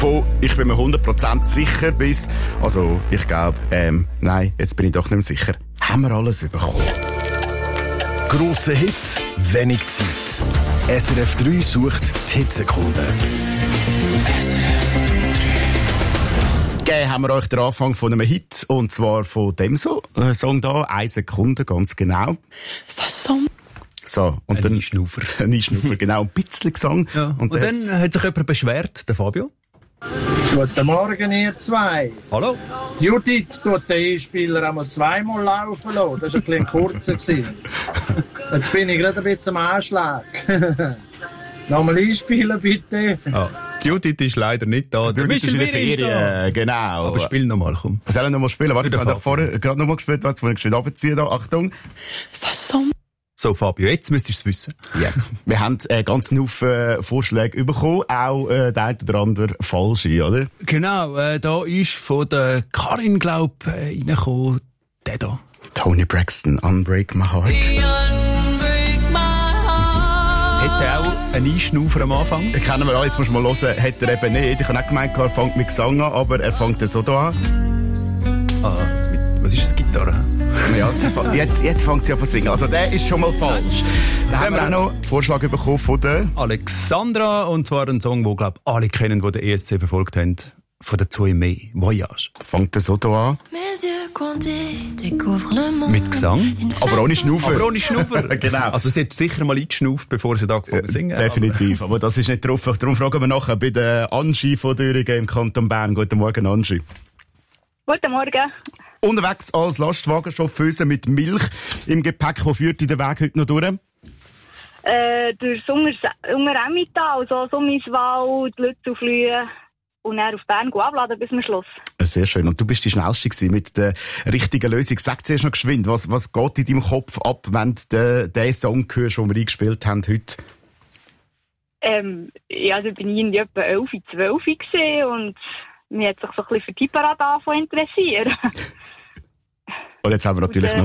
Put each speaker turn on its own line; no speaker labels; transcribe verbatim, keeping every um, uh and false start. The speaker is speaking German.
Von «Ich bin mir hundert Prozent sicher» bis «Also, ich glaube, ähm, nein, jetzt bin ich doch nicht mehr sicher». Haben wir alles bekommen.
Grosser Hit, wenig Zeit. S R F drei sucht die Hitsekunden.
Gegeben haben wir euch den Anfang von einem Hit, und zwar von dem so, äh, Song da, eine Sekunde, ganz genau.
Was Song?
So, und
ein
dann...
Einschnaufer.
Ein Einschnaufer, genau, ein bisschen Gesang.
Ja. Und, und dann hat sich jemand beschwert, der Fabio.
Guten Morgen, ihr zwei.
Hallo.
Die Judith tut den Einspieler einmal zweimal laufen lassen. Das war ein bisschen kurzer. Jetzt bin ich gerade ein bisschen am Anschlag. Nochmal einspielen, bitte.
Ah, die Judith ist leider nicht da.
Du bist in der Ferien, genau.
Aber spiel nochmal, komm.
Was sollen wir nochmal spielen? Warte, jetzt haben wir doch vorher gerade nochmal gespielt. Jetzt wollen wir geschwind runterziehen. Da. Achtung.
Was Song?
So, Fabio, jetzt müsstest du es wissen.
Ja. Wir haben äh, ganz viele äh, Vorschläge bekommen, auch äh, der eine oder andere falsche, oder?
Genau, äh, da ist von der Karin, glaub äh, reingekommen, der da.
Tony Braxton, Unbreak My Heart.
Hätte auch einen Einschnaufer am Anfang.
Den kennen wir alle, jetzt musst du mal hören, hat er eben nicht. Ich habe nicht gemeint, er fängt mit Gesang an, aber er fängt dann so da an.
Ah, mit, was ist das, Gitarre?
Ja, jetzt, jetzt fängt sie an zu singen. Also der ist schon mal falsch. Dann haben wir auch noch einen Vorschlag bekommen von der
Alexandra, und zwar ein Song, den, glaube ich, alle kennen, die den E S C verfolgt haben. Von der Zoe May, Voyage.
Fängt er so da an.
Mit Gesang.
Aber ohne Schnaufer.
Aber ohne Schnaufer.
Genau.
Also sie hat sicher mal eingeschnauft, bevor sie da angefangen zu singen.
Definitiv. Aber das ist nicht drauf. Darum fragen wir nachher bei der Angie von Döringen im Kanton Bern. Guten Morgen, Angie.
Guten Morgen.
Unterwegs als Lastwagenchauffeuse mit Milch im Gepäck. Wo führt dich der Weg heute noch durch?
Äh, durch Sommer-Emmental, so Summiswald, Lützelflühe und dann auf Bern abladen bis zum Schluss.
Sehr schön. Und du bist die Schnellste gewesen mit der richtigen Lösung. Sag zuerst noch geschwind, was, was geht in deinem Kopf ab, wenn du den, den Song hörst, den wir eingespielt haben heute?
Ähm, ja, da bin ich irgendwie etwa elf, zwölf gewesen und mir hat sich so ein bisschen für die Parade interessiert.
Und jetzt haben wir natürlich noch